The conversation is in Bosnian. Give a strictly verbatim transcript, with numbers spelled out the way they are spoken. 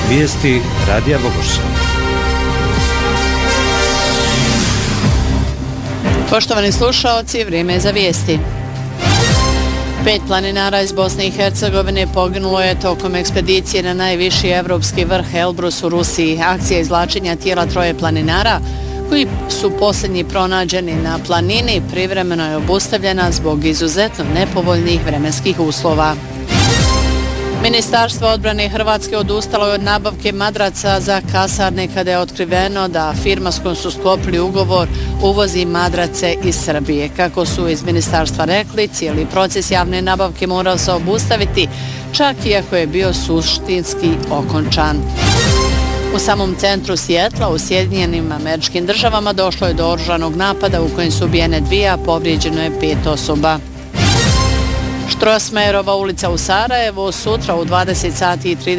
Vijesti Radija Bogorša. Poštovani slušaoci, vrijeme je za vijesti. Pet planinara iz Bosne i Hercegovine poginulo je tokom ekspedicije na najviši evropski vrh Elbrus u Rusiji. Akcija izvlačenja tijela troje planinara, koji su posljednji pronađeni na planini, privremeno je obustavljena zbog izuzetno nepovoljnih vremenskih uslova. Ministarstvo odbrane Hrvatske odustalo je od nabavke madraca za kasarne kada je otkriveno da firma s kojom su sklopili ugovor uvozi madrace iz Srbije. Kako su iz ministarstva rekli, cijeli proces javne nabavke morao se obustaviti, čak iako je bio suštinski okončan. U samom centru Sijetla, u Sjedinjenim Američkim Državama, došlo je do oružanog napada u kojem su ubijene dvije, a povrijeđeno je pet osoba. Štrosmajerova ulica u Sarajevu sutra u dvadeset sati i trideset